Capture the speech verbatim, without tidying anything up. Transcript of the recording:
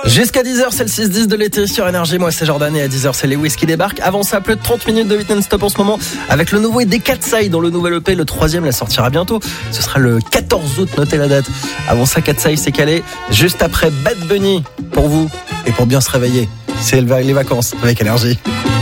Jusqu'à dix heures, c'est le six dix de l'été sur Énergie. Moi, c'est Jordan et à dix heures, c'est Lewis qui débarque. Avant ça, plus de trente minutes de hit non-stop en ce moment avec le nouveau des Katseye dans le nouvel E P. Le troisième, la sortira bientôt. Ce sera le quatorze août, notez la date. Avant ça, Katseye s'est calé. Juste après Bad Bunny pour vous et pour bien se réveiller. C'est les vacances avec Énergie.